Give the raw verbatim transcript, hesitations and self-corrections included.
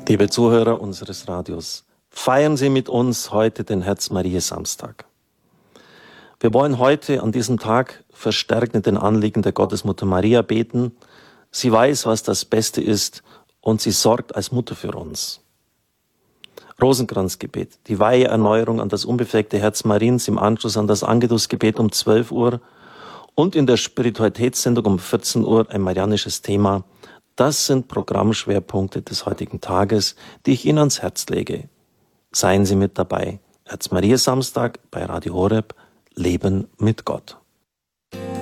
Liebe Zuhörer unseres Radios, feiern Sie mit uns heute den Herz-Maria-Samstag. Wir wollen heute an diesem Tag verstärkt mit den Anliegen der Gottesmutter Maria beten. Sie weiß, was das Beste ist, und sie sorgt als Mutter für uns. Rosenkranzgebet, die Weiheerneuerung an das unbefleckte Herz Mariens im Anschluss an das Angelusgebet um zwölf Uhr und in der Spiritualitätssendung um vierzehn Uhr ein marianisches Thema. Das sind Programmschwerpunkte des heutigen Tages, die ich Ihnen ans Herz lege. Seien Sie mit dabei. Herz-Maria-Samstag bei Radio Horeb. Leben mit Gott.